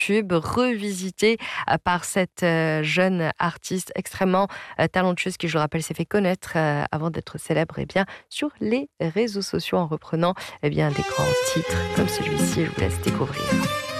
tube revisité par cette jeune artiste extrêmement talentueuse qui, je le rappelle, s'est fait connaître avant d'être célèbre sur les réseaux sociaux en reprenant des grands titres comme celui-ci. Je vous laisse découvrir.